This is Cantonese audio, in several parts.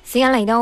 時間嚟到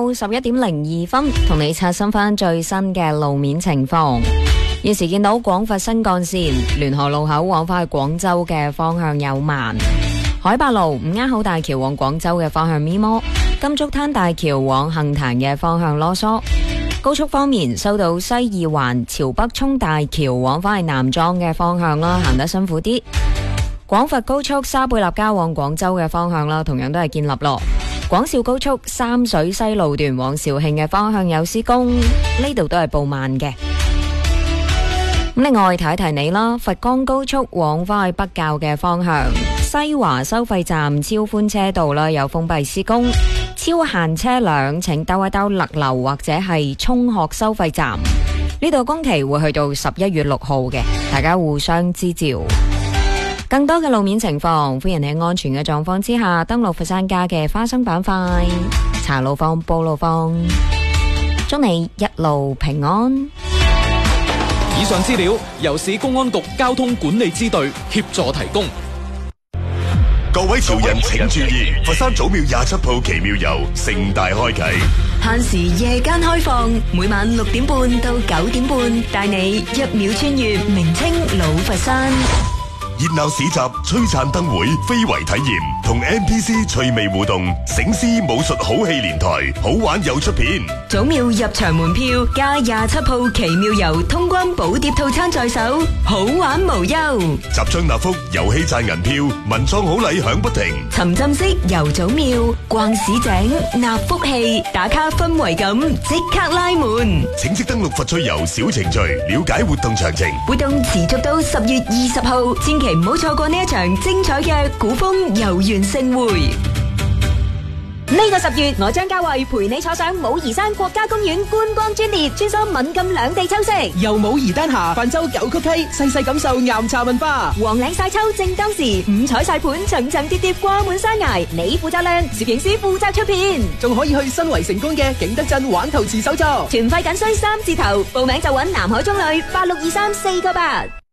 11:02，同你刷新翻最新嘅路面情況。現時見到廣佛新幹線聯河路口往返去廣州嘅方向有慢，海八路吳丫口大橋往廣州嘅方向咪摩，金竹灘大橋往杏壇嘅方向囉嗦。高速方面，收到西二環潮北涌大橋往返去南莊嘅方向啦，行得辛苦啲。廣佛高速沙貝立交往廣州嘅方向啦，同樣都係建立咯。廣肇高速三水西路段往肇慶嘅方向有施工，呢度都係報慢嘅。咁另外提一提你啦，佛岡高速往返去北滘嘅方向，西華收費站超寬車道啦，有封閉施工，超限車輛請兜一兜勒流或者係涌學收費站。呢度工期會去到11月6號嘅，大家互相支照。更多嘅路面情況，歡迎你喺安全嘅狀況之下登錄佛山家嘅花生板塊，查路況、報路況，祝你一路平安。 以上資料由市公安局交通管理支隊協助提供。 各位潮人請注意，佛山祖廟27鋪奇妙遊盛大開啟， 限時夜間開放，每晚6點半到9點半，帶你一秒穿越明清老佛山。 熱鬧市集、璀璨燈會、非遺體驗同 NPC 趣味互動，醒獅武術好戲連台，好玩又出片。 祖廟入場門票加27鋪奇妙遊通關寶碟套餐在手，好玩無憂。 集章納福，遊戲賺銀票，文創好禮響不停。 沉浸式遊祖廟，逛市井，納福氣，打卡氛圍感，即刻拉門。 請即登錄佛趣遊小程序，了解活動詳情。 活動持續到10月20號，千祈唔好錯過呢一場精彩嘅古風遊園盛會。 呢個10月，我將嘉慧陪你坐上武夷山國家公園觀光專列，穿梭閩贛兩地秋色， 由武夷丹霞泛舟九曲溪，細細感受岩茶文化。 黃嶺晒秋正當時，五彩晒盤層層疊疊掛滿山崖，你負責亮，攝影師負責出片， 仲可以去新圍成功嘅景德鎮玩陶瓷手作， 全費僅需3字頭，報名就揾南海中旅8623 4個8。